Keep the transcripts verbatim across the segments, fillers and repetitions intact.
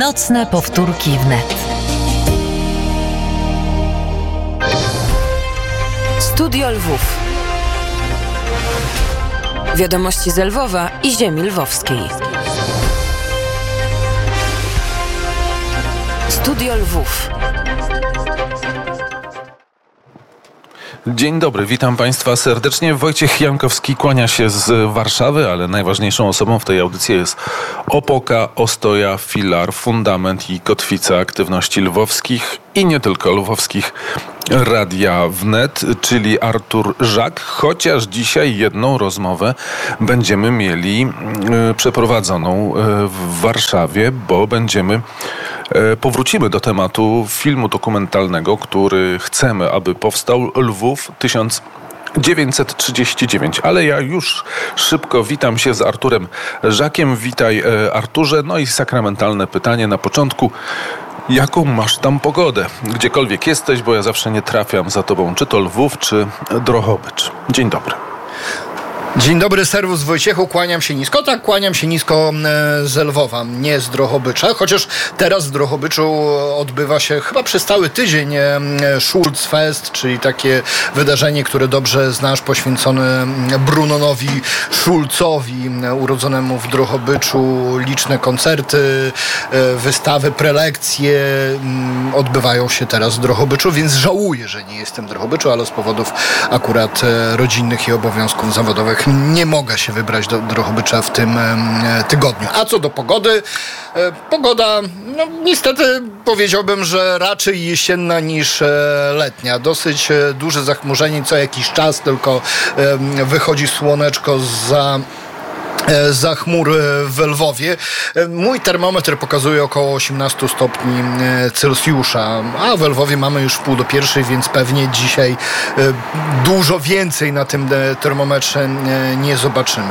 Nocne powtórki wnet. Studio Lwów. Wiadomości z Lwowa i ziemi lwowskiej. Studio Lwów. Dzień dobry, witam Państwa serdecznie. Wojciech Jankowski kłania się z Warszawy, ale najważniejszą osobą w tej audycji jest opoka, ostoja, filar, fundament i kotwica aktywności lwowskich i nie tylko lwowskich Radia Wnet, czyli Artur Żak, chociaż dzisiaj jedną rozmowę będziemy mieli y, przeprowadzoną y, w Warszawie, bo będziemy y, powrócimy do tematu filmu dokumentalnego, który chcemy, aby powstał, Lwów tysiąc dziewięćset trzydzieści dziewięć. Ale ja już szybko witam się z Arturem Żakiem. Witaj, y, Arturze. No i sakramentalne pytanie na początku. Jaką masz tam pogodę? Gdziekolwiek jesteś, bo ja zawsze nie trafiam za tobą, czy to Lwów, czy Drohobycz. Dzień dobry. Dzień dobry, serwus Wojciechu, kłaniam się nisko. Tak, kłaniam się nisko z Lwowa, nie z Drohobycza, chociaż teraz w Drohobyczu odbywa się chyba przez cały tydzień Schulz Fest, czyli takie wydarzenie, które dobrze znasz, poświęcone Brunonowi Schulzowi, urodzonemu w Drohobyczu. Liczne koncerty, wystawy, prelekcje odbywają się teraz w Drohobyczu, więc żałuję, że nie jestem w Drohobyczu, ale z powodów akurat rodzinnych i obowiązków zawodowych nie mogę się wybrać do Drohobycza w tym e, tygodniu. A co do pogody, e, pogoda, no niestety powiedziałbym, że raczej jesienna niż e, letnia. Dosyć e, duże zachmurzenie co jakiś czas, tylko e, wychodzi słoneczko za... za chmur w Lwowie. Mój termometr pokazuje około osiemnaście stopni Celsjusza, a w Lwowie mamy już wpół do pierwszej, więc pewnie dzisiaj dużo więcej na tym termometrze nie zobaczymy.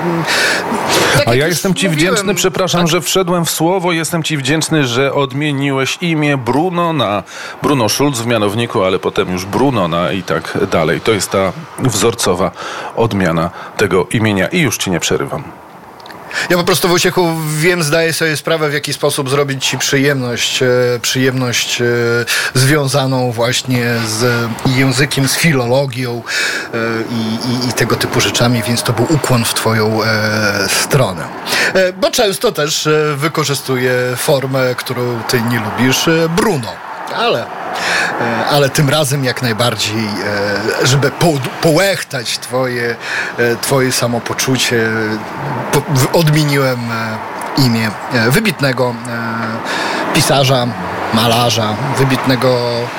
Tak, a ja jestem ci mówiłem, wdzięczny, przepraszam, tak, że wszedłem w słowo, jestem ci wdzięczny, że odmieniłeś imię Bruno na Bruno Schulz w mianowniku, ale potem już Bruno na i tak dalej. To jest ta wzorcowa odmiana tego imienia i już ci nie przerywam. Ja po prostu, Wojciechu, wiem, zdaję sobie sprawę, w jaki sposób zrobić ci przyjemność, e, przyjemność e, związaną właśnie z językiem, z filologią e, i, i tego typu rzeczami, więc to był ukłon w twoją e, stronę. E, bo często też e, wykorzystuję formę, którą ty nie lubisz, e, Bruno. Ale, ale tym razem jak najbardziej, żeby po, połechtać twoje, twoje samopoczucie, odmieniłem imię wybitnego pisarza, malarza, wybitnego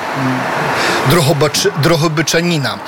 drohobycz, drohobyczanina.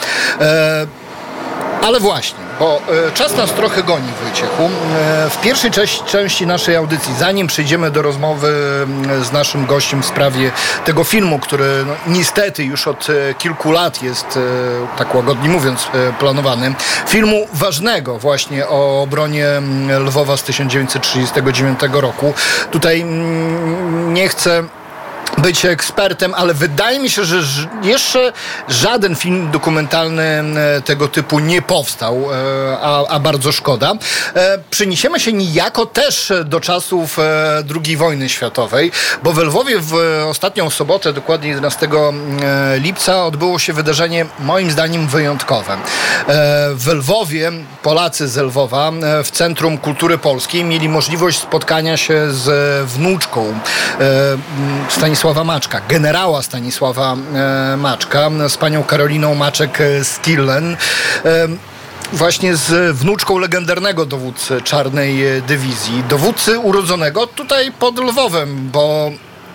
Ale właśnie, bo e, czas nas trochę goni, Wojciechu. E, w pierwszej części, części naszej audycji, zanim przejdziemy do rozmowy z naszym gościem w sprawie tego filmu, który no, niestety już od e, kilku lat jest, e, tak łagodnie mówiąc, e, planowany. Filmu ważnego właśnie o obronie Lwowa z tysiąc dziewięćset trzydziestego dziewiątego roku. Tutaj mm, nie chcę być ekspertem, ale wydaje mi się, że jeszcze żaden film dokumentalny tego typu nie powstał, a, a bardzo szkoda. Przeniesiemy się niejako też do czasów drugiej wojny światowej, bo w Lwowie w ostatnią sobotę, dokładnie jedenastego lipca, odbyło się wydarzenie moim zdaniem wyjątkowe. W Lwowie Polacy z Lwowa w Centrum Kultury Polskiej mieli możliwość spotkania się z wnuczką Stanisława Maczka, generała Stanisława e, Maczka, z panią Karoliną Maczek-Skillen, e, właśnie z wnuczką legendarnego dowódcy Czarnej Dywizji, dowódcy urodzonego tutaj pod Lwowem, bo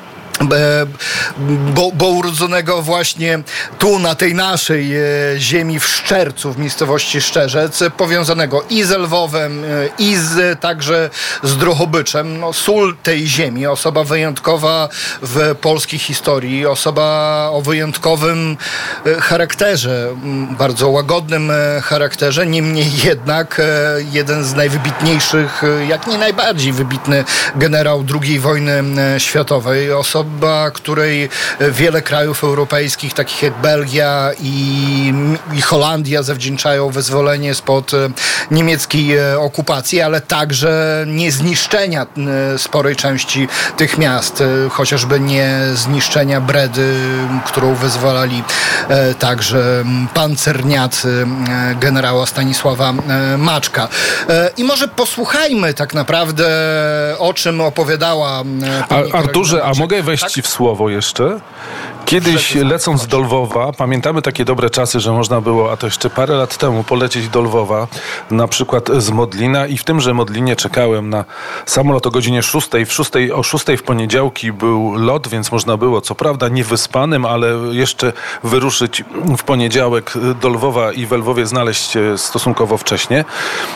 Bo, bo urodzonego właśnie tu, na tej naszej e, ziemi w Szczercu, w miejscowości Szczerzec, powiązanego i z Lwowem, e, i z, także z Drohobyczem. No, sól tej ziemi, osoba wyjątkowa w polskiej historii, osoba o wyjątkowym e, charakterze, m, bardzo łagodnym e, charakterze, niemniej jednak e, jeden z najwybitniejszych, e, jak nie najbardziej wybitny generał drugiej wojny e, światowej, osoba dla której wiele krajów europejskich, takich jak Belgia i, i Holandia, zawdzięczają wyzwolenie spod niemieckiej okupacji, ale także nie zniszczenia sporej części tych miast, chociażby nie zniszczenia Bredy, którą wyzwalali także pancerniacy generała Stanisława Maczka. I może posłuchajmy tak naprawdę, o czym opowiadała pani A, Arturze, Karolina. a mogę wejść Tak? ci w słowo jeszcze? Kiedyś lecąc do Lwowa, pamiętamy takie dobre czasy, że można było, a to jeszcze parę lat temu, polecieć do Lwowa, na przykład z Modlina i w tymże Modlinie czekałem na samolot o godzinie szóstej. W szóstej o szóstej w poniedziałki był lot, więc można było, co prawda niewyspanym, ale jeszcze wyruszyć w poniedziałek do Lwowa i we Lwowie znaleźć się stosunkowo wcześnie.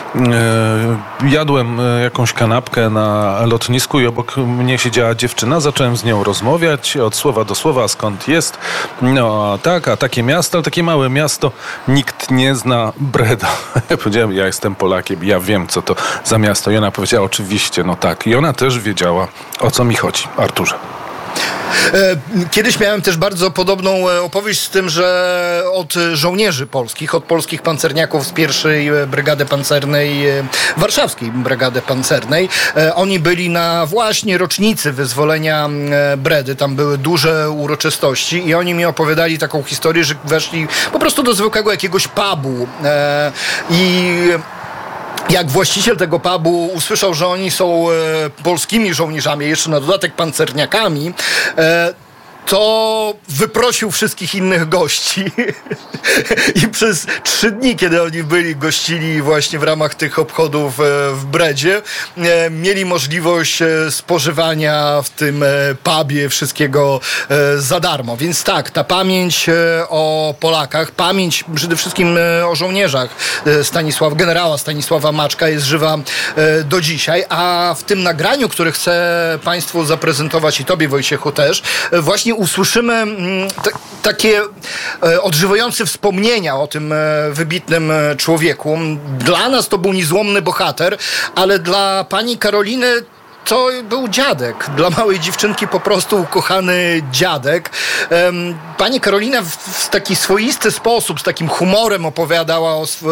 Jadłem jakąś kanapkę na lotnisku i obok mnie siedziała dziewczyna. Zacząłem z nią rozmawiać od słowa do słowa, a skąd jest. No a tak, a takie miasto, ale takie małe miasto, nikt nie zna Breda. Ja powiedziałem, ja jestem Polakiem, ja wiem, co to za miasto. I ona powiedziała, oczywiście, no tak. I ona też wiedziała, o co mi chodzi. Arturze. Kiedyś miałem też bardzo podobną opowieść z tym, że od żołnierzy polskich, od polskich pancerniaków z pierwszej Brygady Pancernej, Warszawskiej Brygady Pancernej. Oni byli na właśnie rocznicy wyzwolenia Bredy. Tam były duże uroczystości i oni mi opowiadali taką historię, że weszli po prostu do zwykłego jakiegoś pubu i jak właściciel tego pubu usłyszał, że oni są e, polskimi żołnierzami, jeszcze na dodatek pancerniakami, e, to wyprosił wszystkich innych gości i przez trzy dni, kiedy oni byli, gościli właśnie w ramach tych obchodów w Bredzie, mieli możliwość spożywania w tym pubie wszystkiego za darmo. Więc tak, ta pamięć o Polakach, pamięć przede wszystkim o żołnierzach Stanisława, generała Stanisława Maczka jest żywa do dzisiaj, a w tym nagraniu, które chcę Państwu zaprezentować i Tobie, Wojciechu, też, właśnie usłyszymy t- takie e, odżywające wspomnienia o tym e, wybitnym e, człowieku. Dla nas to był niezłomny bohater, ale dla pani Karoliny to był dziadek. Dla małej dziewczynki po prostu ukochany dziadek. Pani Karolina w, w taki swoisty sposób, z takim humorem opowiadała o, sw,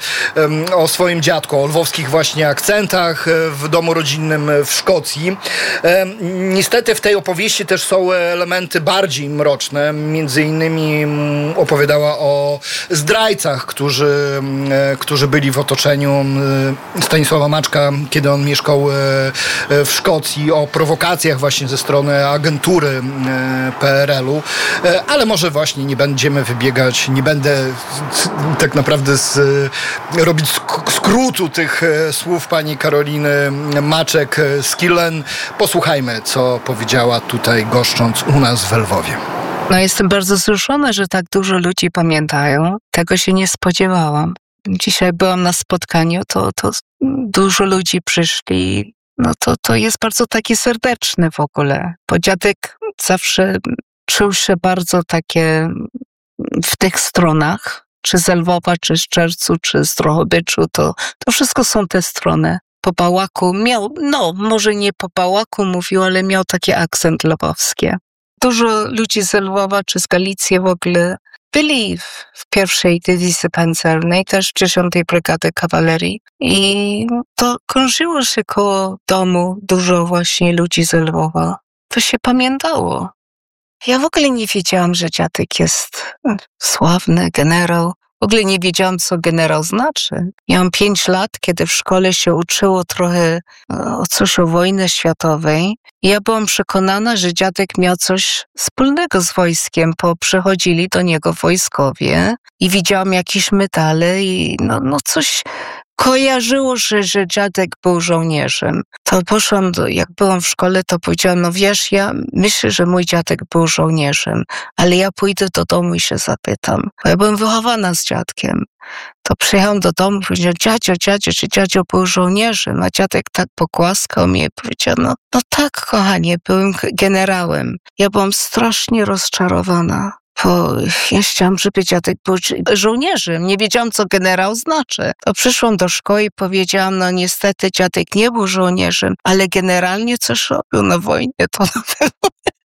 o swoim dziadku, o lwowskich właśnie akcentach w domu rodzinnym w Szkocji. Niestety w tej opowieści też są elementy bardziej mroczne. Między innymi opowiadała o zdrajcach, którzy, którzy byli w otoczeniu Stanisława Maczka, kiedy on mieszkał w Szkocji, o prowokacjach właśnie ze strony agentury P R L-u, ale może właśnie nie będziemy wybiegać, nie będę tak naprawdę z, robić skrótu tych słów pani Karoliny Maczek-Skillen. Posłuchajmy, co powiedziała tutaj, goszcząc u nas w Lwowie. No, jestem bardzo wzruszona, że tak dużo ludzi pamiętają. Tego się nie spodziewałam. Dzisiaj byłam na spotkaniu, to, to dużo ludzi przyszli. No to, to jest bardzo taki serdeczny w ogóle, bo dziadek zawsze czuł się bardzo takie w tych stronach, czy z Lwowa, czy z Czercu, czy z Drohobyczu, to, to wszystko są te strony. Po bałaku miał, no może nie po bałaku mówił, ale miał taki akcent lwowski. Dużo ludzi z Lwowa, czy z Galicji w ogóle byli w, w pierwszej dywizji pancernej, też w dziesiątej Brygady Kawalerii i to krążyło się koło domu dużo właśnie ludzi z Lwowa. To się pamiętało. Ja w ogóle nie wiedziałam, że dziadek jest sławny generał. W ogóle nie wiedziałam, co generał znaczy. Miałam pięć lat, kiedy w szkole się uczyło trochę o coś o wojnie światowej. I ja byłam przekonana, że dziadek miał coś wspólnego z wojskiem, bo przychodzili do niego wojskowie i widziałam jakieś medale i no, no coś kojarzyło, że, że dziadek był żołnierzem. To poszłam, do, jak byłam w szkole, to powiedziałam, no wiesz, ja myślę, że mój dziadek był żołnierzem, ale ja pójdę do domu i się zapytam. Bo ja byłam wychowana z dziadkiem. To przyjechałam do domu i powiedziałam, dziadzio, dziadzio, czy dziadzio był żołnierzem? A dziadek tak pogłaskał mnie i powiedział, no, no tak, kochanie, byłem generałem. Ja byłam strasznie rozczarowana. Bo ja chciałam, żeby dziadek był żołnierzem. Nie wiedziałam, co generał znaczy. To przyszłam do szkoły i powiedziałam, no niestety dziadek nie był żołnierzem, ale generalnie coś robił na wojnie. To na pewno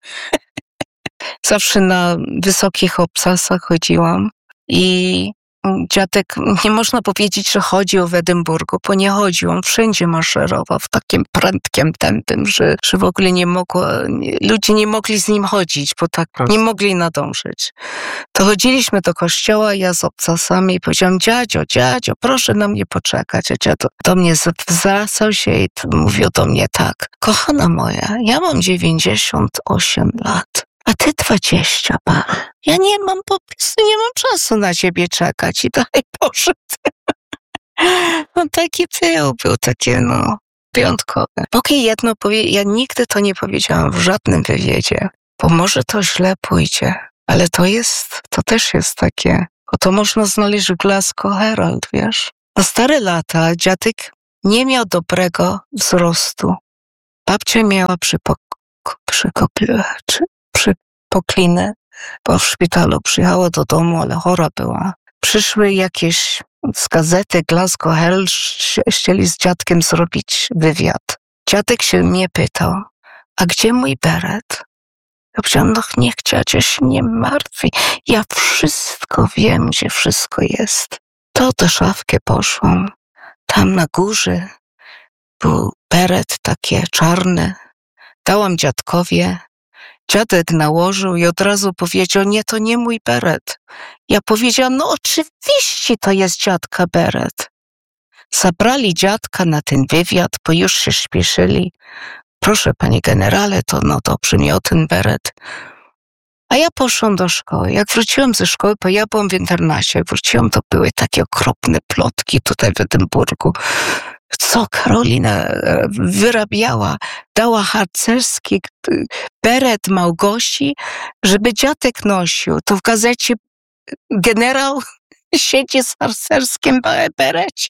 Zawsze na wysokich obcasach chodziłam i dziadek, nie można powiedzieć, że chodził w Edynburgu, bo nie chodził, on wszędzie maszerował w takim prędkim tempem, że, że w ogóle nie mogło, nie, ludzie nie mogli z nim chodzić, bo tak nie mogli nadążyć. To chodziliśmy do kościoła, ja z obcasami i powiedziałam, dziadzio, dziadzio, proszę na mnie poczekać. A dziadzio do mnie zwracał się i mówił do mnie tak, kochana moja, ja mam dziewięćdziesiąt osiem lat. A ty dwadzieścia parę. Ja nie mam po prostu, nie mam czasu na ciebie czekać i dalej poszedł. On taki był, był taki, no, wyjątkowy. Mogę jedno powiedzieć, ja nigdy to nie powiedziałam w żadnym wywiadzie, bo może to źle pójdzie, ale to jest, to też jest takie, bo to można znaleźć w Glasgow Herald, wiesz. Na stare lata dziadek nie miał dobrego wzrostu. Babcia miała przypok... przykopl... czy przy poklinę, bo w szpitalu przyjechała do domu, ale chora była. Przyszły jakieś z gazety Glasgow Herald, chcieli z dziadkiem zrobić wywiad. Dziadek się mnie pytał, a gdzie mój beret? Ja powiedziałam, no niech dziadzia się nie martwi, ja wszystko wiem, gdzie wszystko jest. To do szafki poszłam. Tam na górze był beret takie czarne. Dałam dziadkowi. Dziadek nałożył i od razu powiedział, nie, to nie mój beret. Ja powiedziałam, no oczywiście to jest dziadka beret. Zabrali dziadka na ten wywiad, bo już się śpieszyli. Proszę, panie generale, to no dobrze, miał ten beret. A ja poszłam do szkoły. Jak wróciłam ze szkoły, bo ja byłam w internacie, jak wróciłam, to były takie okropne plotki tutaj w Edynburgu. Co Karolina wyrabiała? Dała harcerski beret Małgosi, żeby dziadek nosił. To w gazecie generał siedzi z harcerskim berecie.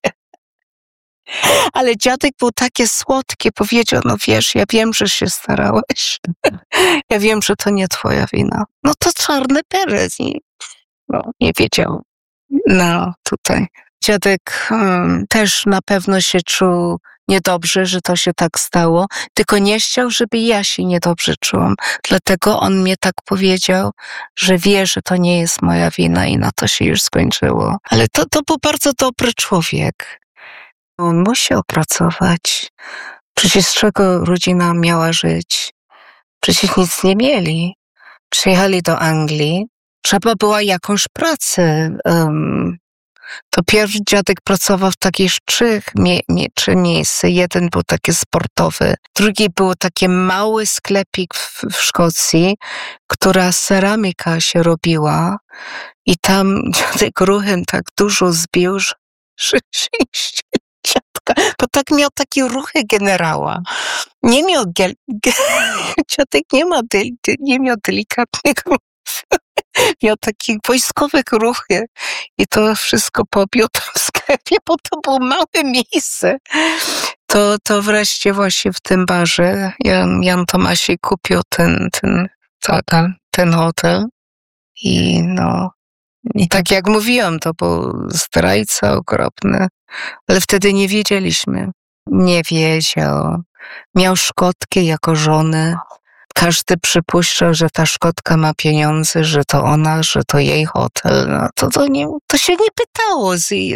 Ale dziadek był takie słodkie, powiedział, no wiesz, ja wiem, że się starałeś. Ja wiem, że to nie twoja wina. No to czarny beret. I, no, nie wiedział. No, tutaj. Dziadek um, też na pewno się czuł niedobrze, że to się tak stało, tylko nie chciał, żeby ja się niedobrze czułam. Dlatego on mnie tak powiedział, że wie, że to nie jest moja wina i na to się już skończyło. Ale to, to był bardzo dobry człowiek. On musiał pracować. Przecież z czego rodzina miała żyć? Przecież nic nie mieli. Przyjechali do Anglii. Trzeba była jakąś pracę. Um, to pierwszy dziadek pracował w takich trzech mie- mie- trzy miejsca. Jeden był taki sportowy, drugi był taki mały sklepik w, w Szkocji, która ceramika się robiła i tam dziadek ruchem tak dużo zbił, że, że się dziadka, bo tak miał takie ruchy generała. Nie miał, gel, ge, dziadek nie, ma del, nie miał delikatnych ruchów. Miał takie wojskowe ruchy i to wszystko pobił tam w sklepie, bo to było małe miejsce. To, to wreszcie właśnie w tym barze Jan, Jan Tomasiej kupił ten, ten, ten, ten hotel i no i tak jak mówiłam, to był zdrajca okropny, ale wtedy nie wiedzieliśmy. Nie wiedział. Miał Szkotkę jako żonę. Każdy przypuszczał, że ta Szkotka ma pieniądze, że to ona, że to jej hotel. No, to, to, nie, to się nie pytało.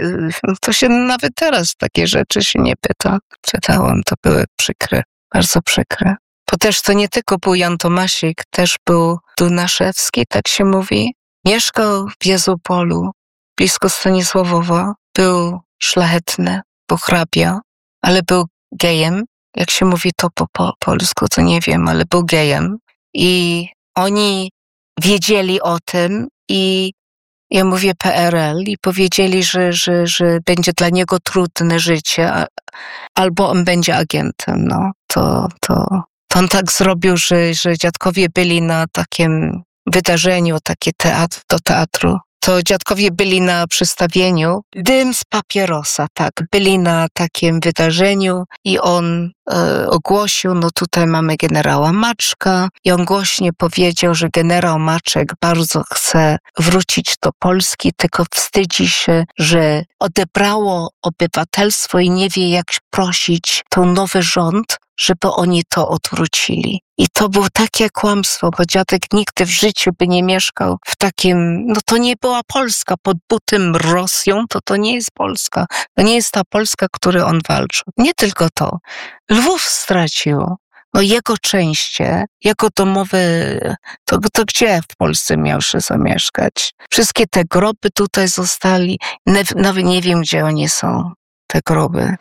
To się nawet teraz takie rzeczy się nie pyta. Czytałam, to były przykre, bardzo przykre. Bo też to nie tylko był Jan Tomasik, też był Dunaszewski, tak się mówi. Mieszkał w Jezułpolu, blisko Stanisławowa. Był szlachetny, był hrabia, ale był gejem. Jak się mówi to po, po polsku, to nie wiem, ale był gejem. I oni wiedzieli o tym i ja mówię P R L i powiedzieli, że, że, że będzie dla niego trudne życie, albo on będzie agentem. No, to, to, to on tak zrobił, że, że dziadkowie byli na takim wydarzeniu, takie teatr, do teatru. To dziadkowie byli na przedstawieniu Dym z papierosa, tak. Byli na takim wydarzeniu i on e, ogłosił, no tutaj mamy generała Maczka i on głośnie powiedział, że generał Maczek bardzo chce wrócić do Polski, tylko wstydzi się, że odebrało obywatelstwo i nie wie jak prosić ten nowy rząd, żeby oni to odwrócili. I to było takie kłamstwo, bo dziadek nigdy w życiu by nie mieszkał w takim, no to nie była Polska, pod butym Rosją, to to nie jest Polska. To nie jest ta Polska, której on walczył. Nie tylko to. Lwów straciło. No jego częście, jego domowe, to, to gdzie w Polsce miał się zamieszkać? Wszystkie te groby tutaj zostali, nawet nie wiem, gdzie oni są, te groby.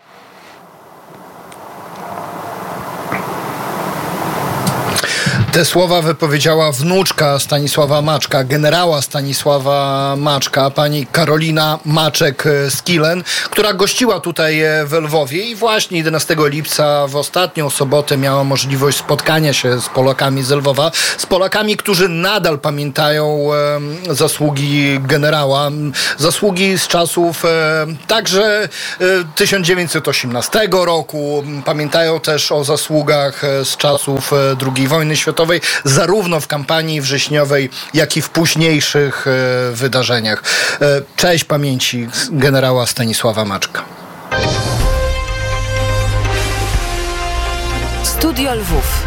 Te słowa wypowiedziała wnuczka Stanisława Maczka, generała Stanisława Maczka, pani Karolina Maczek-Skilen, która gościła tutaj w Lwowie i właśnie jedenastego lipca w ostatnią sobotę miała możliwość spotkania się z Polakami z Lwowa, z Polakami, którzy nadal pamiętają e, zasługi generała, zasługi z czasów e, także e, tysiąc dziewięćset osiemnastego roku, pamiętają też o zasługach e, z czasów e, drugiej wojny światowej, zarówno w kampanii wrześniowej, jak i w późniejszych e, wydarzeniach. E, cześć pamięci generała Stanisława Maczka. Studio Lwów.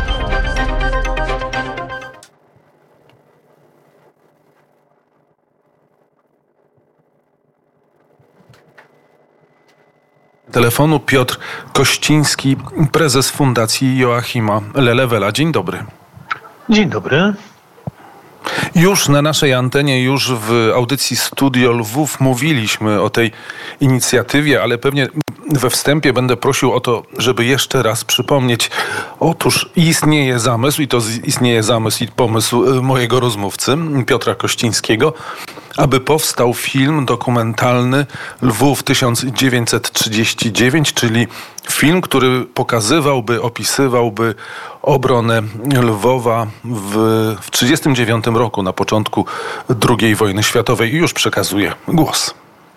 Telefonu Piotr Kościński, prezes Fundacji Joachima Lelewela. Dzień dobry. Dzień dobry. Już na naszej antenie, już w audycji Studio Lwów mówiliśmy o tej inicjatywie, ale pewnie we wstępie będę prosił o to, żeby jeszcze raz przypomnieć. Otóż istnieje zamysł, i to istnieje zamysł i pomysł mojego rozmówcy, Piotra Kościńskiego, aby powstał film dokumentalny Lwów tysiąc dziewięćset trzydziesty dziewiąty, czyli film, który pokazywałby, opisywałby obronę Lwowa w tysiąc dziewięćset trzydziestym dziewiątym roku, na początku drugiej wojny światowej. I już przekazuję głos.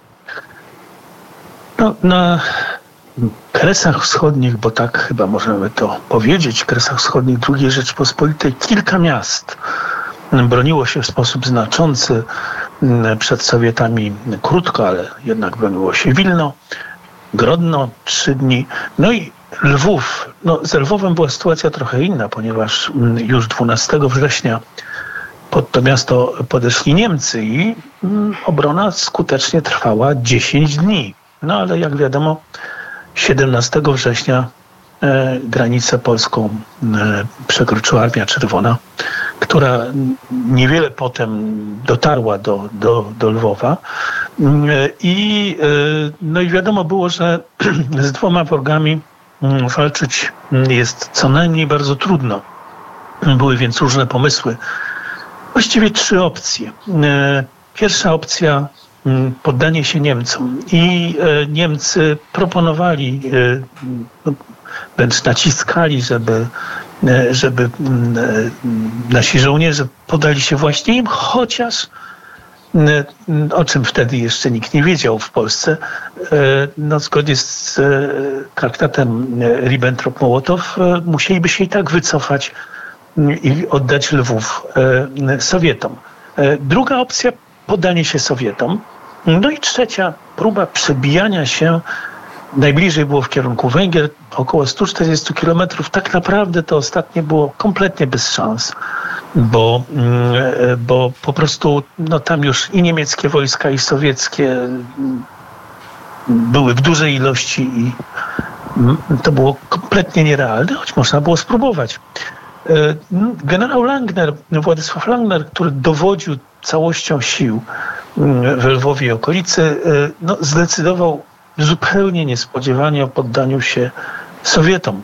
No, na Kresach Wschodnich, bo tak chyba możemy to powiedzieć, Kresach Wschodnich drugiej Rzeczpospolitej kilka miast broniło się w sposób znaczący przed Sowietami krótko, ale jednak broniło się Wilno, Grodno, trzy dni. No i Lwów. No, z Lwowem była sytuacja trochę inna, ponieważ już dwunastego września pod to miasto podeszli Niemcy i obrona skutecznie trwała dziesięć dni. No ale jak wiadomo, siedemnastego września e, granicę polską e, przekroczyła Armia Czerwona, która niewiele potem dotarła do, do, do Lwowa. E, i, e, no i wiadomo było, że z dwoma wrogami walczyć jest co najmniej bardzo trudno. Były więc różne pomysły. Właściwie trzy opcje. E, pierwsza opcja poddanie się Niemcom. I e, Niemcy proponowali, e, wręcz naciskali, żeby, e, żeby e, nasi żołnierze podali się właśnie im, chociaż e, o czym wtedy jeszcze nikt nie wiedział w Polsce, e, no zgodnie z e, traktatem Ribbentrop-Mołotow e, musieliby się i tak wycofać i oddać Lwów e, Sowietom. E, druga opcja, poddanie się Sowietom. No i trzecia próba przebijania się, najbliżej było w kierunku Węgier, około sto czterdzieści kilometrów. Tak naprawdę to ostatnie było kompletnie bez szans, bo, bo po prostu no, tam już i niemieckie wojska, i sowieckie były w dużej ilości i to było kompletnie nierealne, choć można było spróbować. Generał Langner, Władysław Langner, który dowodził całością sił w Lwowie i okolicy, no, zdecydował zupełnie niespodziewanie o poddaniu się Sowietom.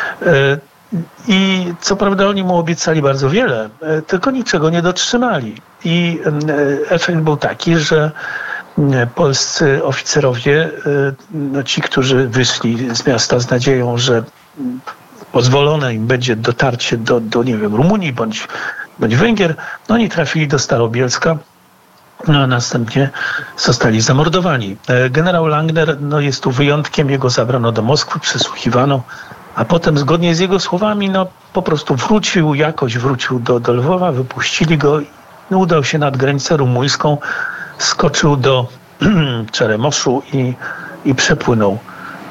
I co prawda oni mu obiecali bardzo wiele, tylko niczego nie dotrzymali. I efekt był taki, że polscy oficerowie, no ci, którzy wyszli z miasta z nadzieją, że pozwolone im będzie dotarcie do, do nie wiem, Rumunii bądź, bądź Węgier, no oni trafili do Starobielska, no a następnie zostali zamordowani. Generał Langner no jest tu wyjątkiem, jego zabrano do Moskwy, przesłuchiwano, a potem zgodnie z jego słowami no po prostu wrócił, jakoś wrócił do, do Lwowa, wypuścili go, no, udał się nad granicę rumuńską, skoczył do Czeremoszu i, i przepłynął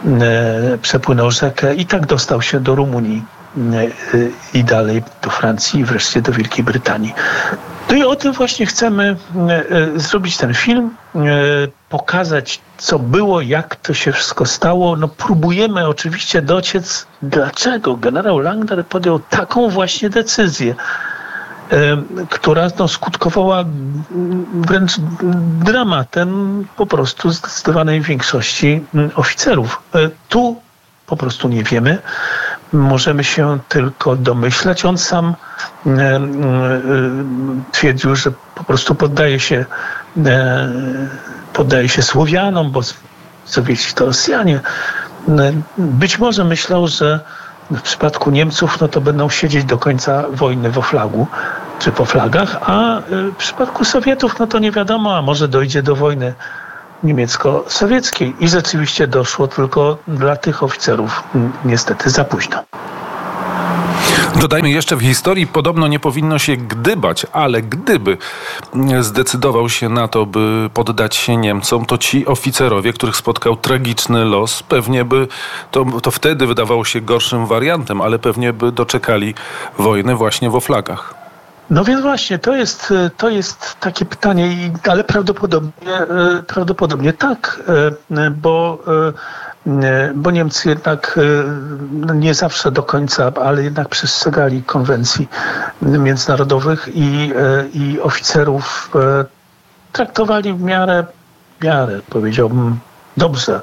przepłynął rzekę i tak dostał się do Rumunii i dalej do Francji i wreszcie do Wielkiej Brytanii. No i o tym właśnie chcemy zrobić ten film, pokazać, co było, jak to się wszystko stało. No próbujemy oczywiście dociec, dlaczego generał Langner podjął taką właśnie decyzję, która no, skutkowała wręcz dramatem po prostu zdecydowanej większości oficerów. Tu po prostu nie wiemy. Możemy się tylko domyślać. On sam e, e, twierdził, że po prostu poddaje się e, poddaje się Słowianom, bo Sowieci to Rosjanie. E, być może myślał, że w przypadku Niemców no to będą siedzieć do końca wojny w Oflagu czy po flagach, a w przypadku Sowietów no to nie wiadomo, a może dojdzie do wojny niemiecko-sowieckiej. I rzeczywiście doszło, tylko dla tych oficerów niestety za późno. Dodajmy jeszcze, w historii podobno nie powinno się gdybać, ale gdyby zdecydował się na to, by poddać się Niemcom, to ci oficerowie, których spotkał tragiczny los, pewnie by, to, to wtedy wydawało się gorszym wariantem, ale pewnie by doczekali wojny właśnie w Oflagach. No więc właśnie, to jest, to jest takie pytanie, ale prawdopodobnie, prawdopodobnie tak, bo, bo Niemcy jednak nie zawsze do końca, ale jednak przestrzegali konwencji międzynarodowych i, i oficerów traktowali w miarę, w miarę powiedziałbym, dobrze.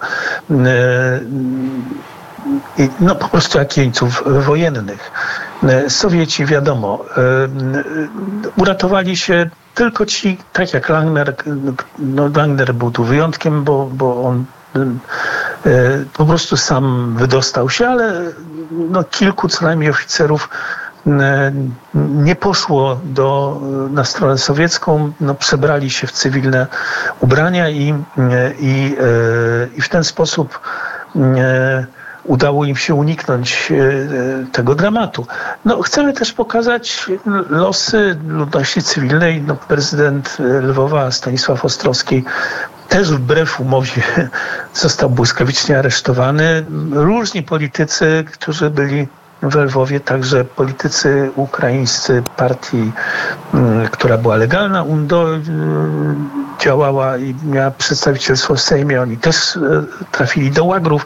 No po prostu jak jeńców wojennych. Sowieci, wiadomo, uratowali się tylko ci, tak jak Langner. No Langner był tu wyjątkiem, bo, bo on po prostu sam wydostał się, ale no, kilku co najmniej oficerów nie poszło do, na stronę sowiecką, no, przebrali się w cywilne ubrania i, i, i w ten sposób udało im się uniknąć tego dramatu. No, chcemy też pokazać losy ludności cywilnej. No, prezydent Lwowa Stanisław Ostrowski też wbrew umowie został błyskawicznie aresztowany. Różni politycy, którzy byli w Lwowie, także politycy ukraińscy partii, która była legalna, U N D O, działała i miała przedstawicielstwo w Sejmie. Oni też trafili do łagrów.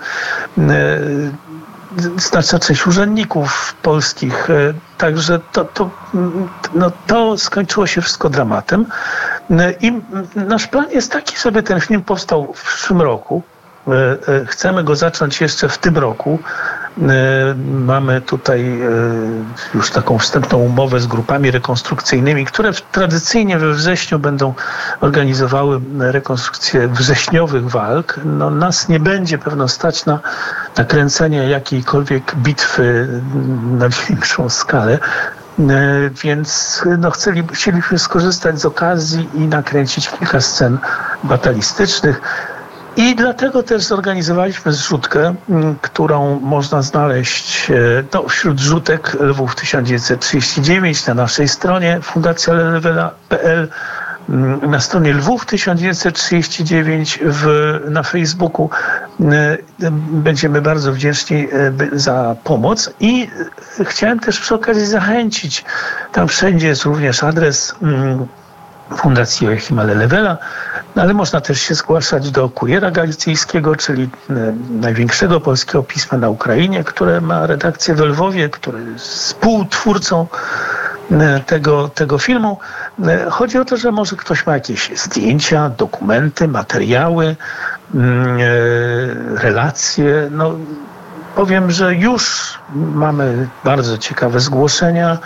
Znaczna część urzędników polskich. Także to, to, no, to skończyło się wszystko dramatem. I nasz plan jest taki, żeby ten film powstał w przyszłym roku. Chcemy go zacząć jeszcze w tym roku. Mamy tutaj już taką wstępną umowę z grupami rekonstrukcyjnymi, które tradycyjnie we wrześniu będą organizowały rekonstrukcję wrześniowych walk. No, nas nie będzie pewno stać na nakręcenie jakiejkolwiek bitwy na większą skalę. Więc no, chcieli, chcieliśmy skorzystać z okazji i nakręcić kilka scen batalistycznych. I dlatego też zorganizowaliśmy zrzutkę, którą można znaleźć no, wśród zrzutek Lwów tysiąc dziewięćset trzydzieści dziewięć na naszej stronie fundacja lewela kropka p l, na stronie Lwów tysiąc dziewięćset trzydzieści dziewięć w, na Facebooku. Będziemy bardzo wdzięczni za pomoc i chciałem też przy okazji zachęcić, tam wszędzie jest również adres Fundacji Joachima Lelewela, no ale można też się zgłaszać do Kuriera Galicyjskiego, czyli największego polskiego pisma na Ukrainie, które ma redakcję w Lwowie, który jest współtwórcą tego, tego filmu. Chodzi o to, że może ktoś ma jakieś zdjęcia, dokumenty, materiały, relacje. No, powiem, że już mamy bardzo ciekawe zgłoszenia,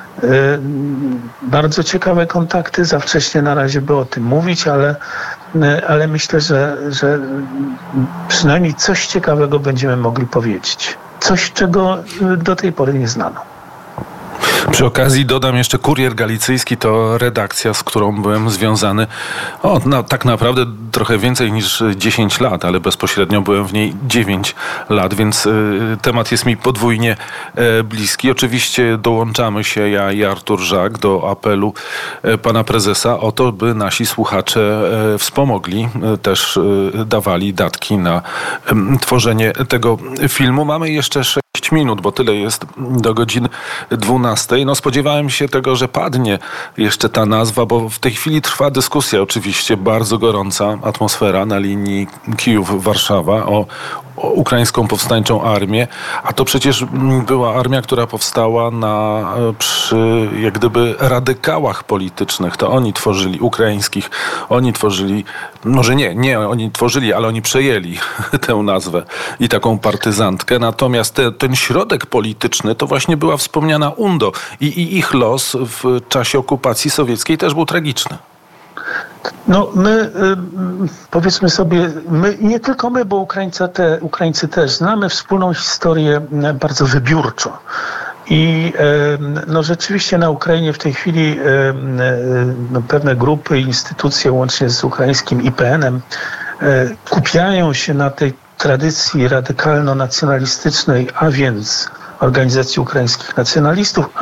bardzo ciekawe kontakty. Za wcześnie na razie by o tym mówić, ale, ale myślę, że, że przynajmniej coś ciekawego będziemy mogli powiedzieć. Coś, czego do tej pory nie znano. Przy okazji dodam jeszcze Kurier Galicyjski to redakcja, z którą byłem związany o, no, tak naprawdę trochę więcej niż dziesięć lat, ale bezpośrednio byłem w niej dziewięć lat, więc y, temat jest mi podwójnie y, bliski. Oczywiście dołączamy się, ja i Artur Żak, do apelu y, pana prezesa o to, by nasi słuchacze y, wspomogli, y, też y, dawali datki na y, tworzenie tego filmu. Mamy jeszcze sześć minut, bo tyle jest do godziny dwunastej. No spodziewałem się tego, że padnie jeszcze ta nazwa, bo w tej chwili trwa dyskusja, oczywiście bardzo gorąca atmosfera na linii Kijów-Warszawa o, o ukraińską powstańczą armię, a to przecież była armia, która powstała na, przy jak gdyby radykałach politycznych. To oni tworzyli ukraińskich, oni tworzyli, może nie, nie oni tworzyli, ale oni przejęli tę nazwę i taką partyzantkę. Natomiast te, ten środek polityczny to właśnie była wspomniana U N D O i, i ich los w czasie okupacji sowieckiej też był tragiczny. No my, powiedzmy sobie, my, nie tylko my, bo Ukraińcy, te, Ukraińcy też znamy wspólną historię bardzo wybiórczo. I no, rzeczywiście na Ukrainie w tej chwili no, pewne grupy, instytucje łącznie z ukraińskim I P N-em kupiają się na tej tradycji radykalno-nacjonalistycznej, a więc Organizacji Ukraińskich Nacjonalistów,